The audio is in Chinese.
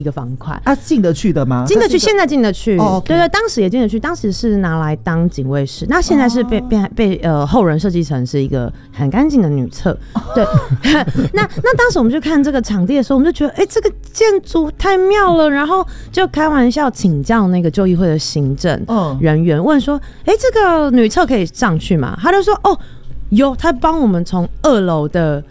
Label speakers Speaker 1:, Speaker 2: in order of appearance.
Speaker 1: 一个房块
Speaker 2: 进得去的吗？
Speaker 1: 进得去，现在进得去。
Speaker 2: 哦，
Speaker 1: 对对，当时也进得去，当时是拿来当警卫室，那现在是被后人设计成是一个很干净的女厕。对，那当时我们去看这个场地的时候，我们就觉得，这个建筑太妙了，然后就开玩笑请教那个旧议会的行政人员，问说，这个女厕可以上去吗？他就说，有，他帮我们从2楼的